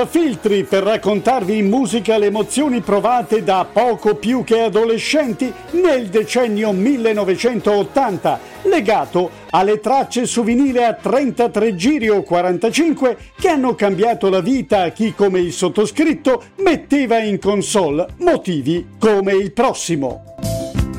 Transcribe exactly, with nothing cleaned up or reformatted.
Filtri per raccontarvi in musica le emozioni provate da poco più che adolescenti nel decennio millenovecentottanta, legato alle tracce su vinile a trentatré giri o quarantacinque che hanno cambiato la vita a chi come il sottoscritto metteva in console motivi come il prossimo.